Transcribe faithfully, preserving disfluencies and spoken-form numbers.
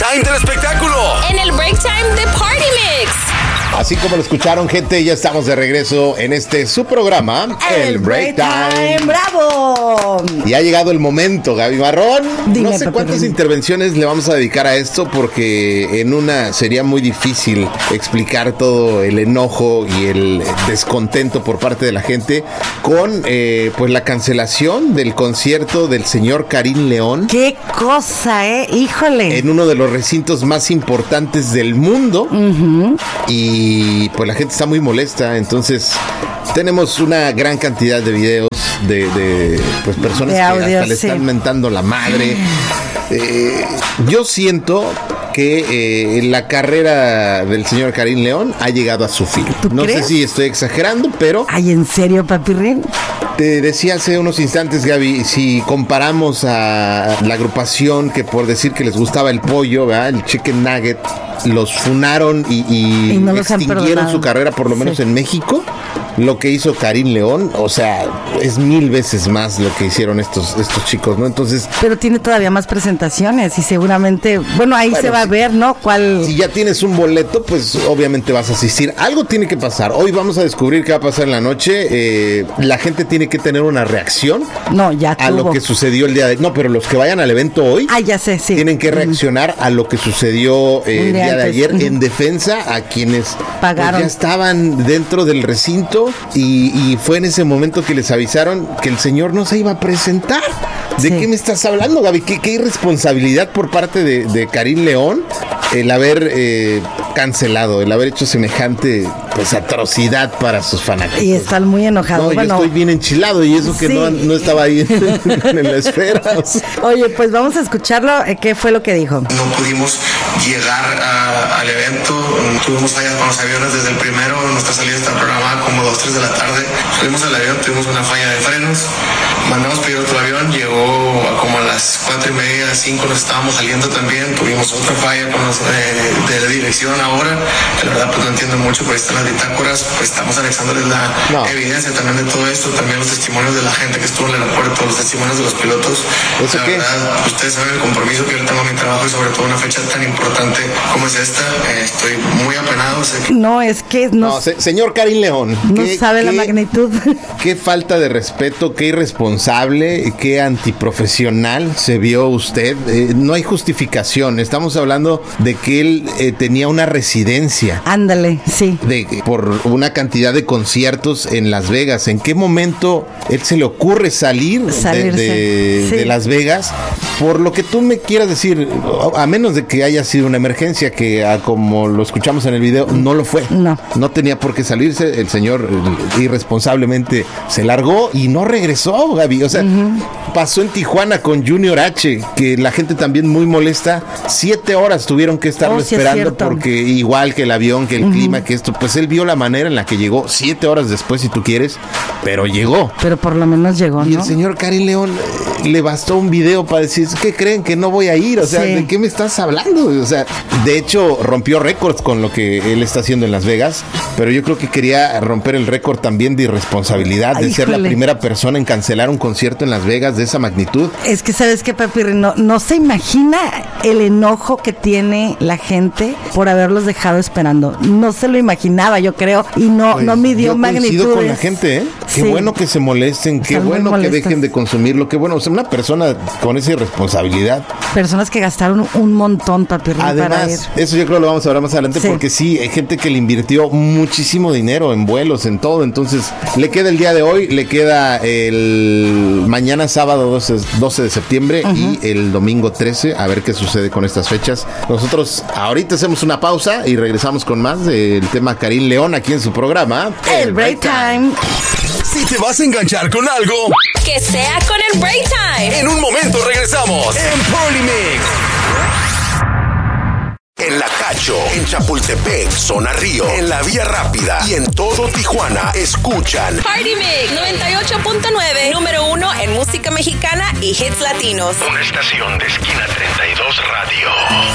time del espectáculo. En el break time de Party Mix. Así como lo escucharon, gente, ya estamos de regreso en este su programa, El, el Break Time. Time. ¡Bravo! Y ha llegado el momento, Gaby Marrón. Dime, no sé papi, cuántas dime. intervenciones le vamos a dedicar a esto, porque en una sería muy difícil explicar todo el enojo y el descontento por parte de la gente con eh, pues la cancelación del concierto del señor Karim León. ¡Qué cosa, eh! ¡Híjole! En uno de los recintos más importantes del mundo. Uh-huh. Y Y pues la gente está muy molesta. Entonces tenemos una gran cantidad de videos de, de pues personas de que audio, hasta le sí. están mentando la madre. Eh, yo siento que eh, la carrera del señor Karim León ha llegado a su fin. No crees? sé si estoy exagerando, pero Ay, ¿en serio, papirrín? te decía hace unos instantes, Gaby, si comparamos a la agrupación que por decir que les gustaba el pollo, ¿verdad? El chicken nugget, los funaron y, y, Y no los han extinguieron perdonado. su carrera, por lo menos Sí. en México. Lo que hizo Karim León, o sea, es mil veces más lo que hicieron estos, estos chicos, ¿no? Entonces, Pero tiene todavía más presentaciones y seguramente, bueno, ahí Bueno, se va sí. a ver, ¿no? ¿Cuál? si ya tienes un boleto, pues obviamente vas a asistir. Algo tiene que pasar. Hoy vamos a descubrir qué va a pasar en la noche. Eh, la gente tiene que tener una reacción No, ya a tuvo. lo que sucedió el día de... No, pero los que vayan al evento hoy... Ah, ya sé, sí. tienen que reaccionar a lo que sucedió eh, Un el día día de antes. ayer Ujú. en defensa a quienes Pagaron. pues, ya estaban dentro del recinto y, y fue en ese momento que les avisaron que el señor no se iba a presentar. ¿De Sí. qué me estás hablando, Gaby? ¿Qué, qué irresponsabilidad por parte de, de Karim León el haber eh, cancelado, el haber hecho semejante pues atrocidad para sus fanáticos? Y están muy enojados. No, bueno, yo estoy bien enchilado y eso que Sí. no, no estaba ahí en, en la esfera. O sea. Oye, pues vamos a escucharlo. eh, ¿Qué fue lo que dijo? No pudimos llegar a- al evento, tuvimos fallas con los aviones desde el primero, nuestra salida está programada como dos, tres de la tarde. Subimos al avión, tuvimos una falla de frenos, mandamos pedir otro avión, llegó a como a las cuatro y media, cinco, nos estábamos saliendo también, tuvimos otra falla con los eh, de la dirección ahora, que la verdad pues no entiendo mucho, pero están las bitácoras, pues estamos anexándoles la No. evidencia también de todo esto, también los testimonios de la gente que estuvo en el aeropuerto, los testimonios de los pilotos. ¿Eso La qué? verdad, ustedes saben el compromiso que yo tengo a mi trabajo y sobre todo una fecha tan importante como es esta. Eh, estoy muy apenado. Sé que No, es que no, No, se- señor Karim León. no ¿qué- sabe la qué- magnitud. Qué falta de respeto, qué irresponsable, qué antiprofesional se vio usted. Eh, no hay justificación. Estamos hablando de que él eh, tenía una residencia Ándale, sí. de, por una cantidad de conciertos en Las Vegas. ¿En qué momento él se le ocurre salir de, Salirse, de- sí. de Las Vegas? Por lo que tú me quieras decir, a menos de que haya sido una emergencia, que ah, como lo escuchamos en el video, no lo fue. No. No tenía por qué salirse. El señor eh, irresponsablemente se largó y no regresó, Gaby. O sea, pasó en Tijuana con Junior H, que la gente también muy molesta. Siete horas tuvieron que estarlo Oh, sí es esperando cierto. porque igual que el avión, que el clima, que esto, pues él vio la manera en la que llegó. Siete horas después, si tú quieres, pero llegó. Pero por lo menos llegó, Y ¿no? el señor Karim León eh, le bastó un video para decir, ¿qué creen? Que no voy a ir. O sea, Sí. ¿de qué me estás hablando? O sea, de hecho, rompió récords con lo que él está haciendo en Las Vegas, pero yo creo que quería romper el récord también de irresponsabilidad, de Ay, ser la híjole. primera persona en cancelar un concierto en Las Vegas de esa magnitud. Es que sabes que, papi, no, no se imagina el enojo que tiene la gente por haberlos dejado esperando. No se lo imaginaba, yo creo, y no, Pues, no midió yo coincido con la magnitudes. gente, ¿eh? Qué Sí. bueno que se molesten, qué Están muy bueno que molestas. dejen de consumirlo, qué bueno. O sea, una persona con esa irresponsabilidad. Personas que gastaron un montón, papi, para ir. Además, eso yo creo que lo vamos a hablar más adelante, Sí. porque sí, hay gente que le invirtió muchísimo dinero en vuelos, en todo. Entonces, le queda el día de hoy, le queda el mañana sábado doce, doce de septiembre y el domingo trece, a ver qué sucede con estas fechas. Nosotros ahorita hacemos una pausa y regresamos con más del tema Karim León aquí en su programa El Break Time. Si te vas a enganchar con algo, Que sea con el break time. en un momento regresamos en Party Mix. En La Cacho, en Chapultepec, Zona Río, en La Vía Rápida y en todo Tijuana, escuchan Party Mix noventa y ocho punto nueve, número uno en música mexicana y hits latinos. Una estación de Esquina treinta y dos Radio.